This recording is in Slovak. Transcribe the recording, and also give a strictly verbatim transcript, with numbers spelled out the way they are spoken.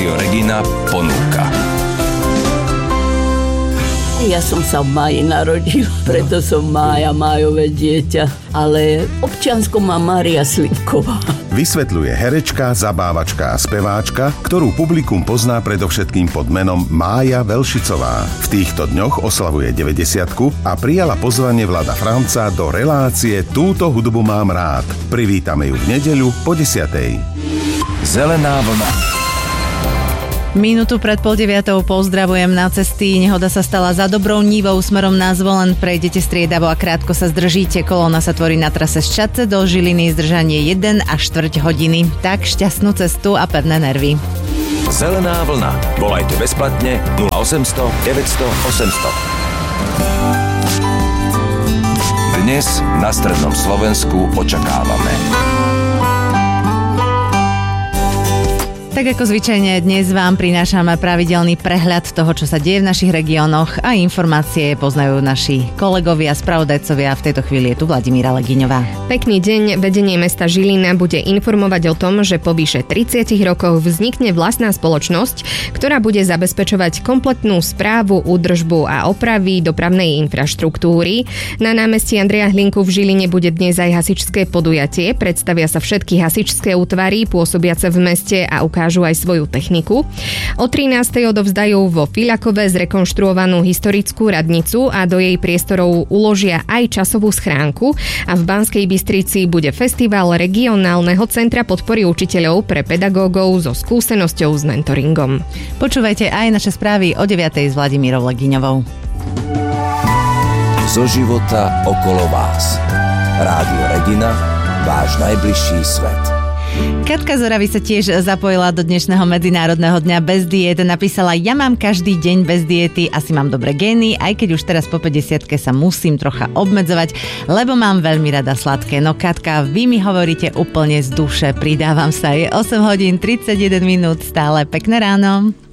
Rádio Regina ponúka. Ja som sa v máji narodila, preto som Mája, májové dieťa, ale občiansko má Mária Slivková. Vysvetľuje herečka, zabávačka a speváčka, ktorú publikum pozná predovšetkým pod menom Mája Velšicová. V týchto dňoch oslavuje deväťdesiatku a prijala pozvanie Vlada Franca do relácie Túto hudbu mám rád. Privítame ju v nedeľu po desiatej. Zelená vlna. Minútu pred pol deviatou pozdravujem na cesty. Nehoda sa stala za Dobrou Nivou smerom na Zvolen. Prejdete striedavo a krátko sa zdržíte. Kolóna sa tvorí na trase z Čadce do Žiliny. Zdržanie jeden až štvrť hodiny. Tak šťastnú cestu a pevné nervy. Zelená vlna. Volajte bezplatne nula osemsto deväťsto osemsto. Dnes na strednom Slovensku očakávame. Tak ako zvyčajne dnes vám prinášame pravidelný prehľad toho, čo sa deje v našich regiónoch a informácie poznajú naši kolegovia, spravodajcovia. V tejto chvíli je tu Vladimíra Legiňová. Pekný deň. Vedenie mesta Žilina bude informovať o tom, že po vyše tridsiatich rokoch vznikne vlastná spoločnosť, ktorá bude zabezpečovať kompletnú správu, údržbu a opravy dopravnej infraštruktúry. Na námestí Andreja Hlinku v Žiline bude dnes aj hasičské podujatie. Predstavia sa všetky hasičské útvary pôsobiace v meste a ukážu aj svoju techniku. O trinástej odovzdajú vo Fiľakove zrekonštruovanú historickú radnicu a do jej priestorov uložia aj časovú schránku a v Banskej Bystrici bude festival regionálneho centra podpory učiteľov pre pedagógov so skúsenosťou s mentoringom. Počúvajte aj naše správy o deviatej s Vladimírou Legiňovou. Zo života okolo vás. Rádio Regina, váš najbližší svet. Katka Zoravy sa tiež zapojila do dnešného Medzinárodného dňa bez diét. Napísala: ja mám každý deň bez diety, asi mám dobré gény, aj keď už teraz po päťdesiatke sa musím trocha obmedzovať, lebo mám veľmi rada sladké. No Katka, vy mi hovoríte úplne z duše, pridávam sa. Je osem hodín tridsaťjeden minút, stále pekné ráno.